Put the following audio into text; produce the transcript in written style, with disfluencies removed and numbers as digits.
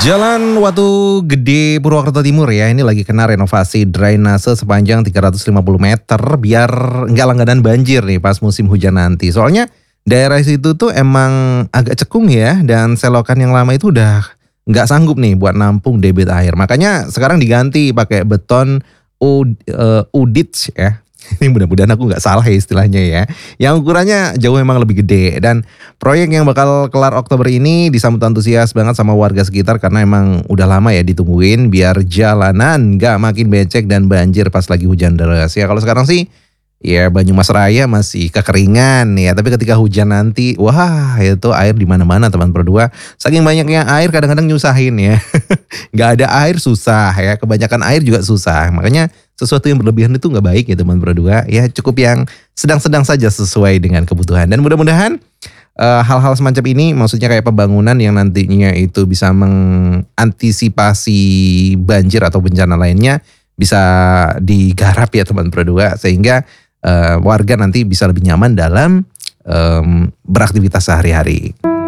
Jalan Watu Gede Purwokerto Timur ya, ini lagi kena renovasi drainase sepanjang 350 meter biar nggak langganan banjir nih pas musim hujan nanti. Soalnya daerah situ tuh emang agak cekung ya, dan selokan yang lama itu udah nggak sanggup nih buat nampung debit air. Makanya sekarang diganti pakai beton udits ya. Ini mudah-mudahan aku nggak salah ya istilahnya ya. Yang ukurannya jauh memang lebih gede, dan proyek yang bakal kelar Oktober ini disambut antusias banget sama warga sekitar karena emang udah lama ya ditungguin biar jalanan nggak makin becek dan banjir pas lagi hujan deras. Ya kalau sekarang sih ya Banyumas Raya masih kekeringan ya, tapi ketika hujan nanti wah itu air di mana-mana teman berdua. Saking banyaknya air kadang-kadang nyusahin ya. Nggak ada air susah ya, kebanyakan air juga susah. Makanya sesuatu yang berlebihan itu nggak baik ya teman berdua. Ya cukup yang sedang-sedang saja sesuai dengan kebutuhan. Dan mudah-mudahan hal-hal semacam ini, maksudnya kayak pembangunan yang nantinya itu bisa mengantisipasi banjir atau bencana lainnya, bisa digarap ya teman berdua, sehingga warga nanti bisa lebih nyaman dalam beraktivitas sehari-hari.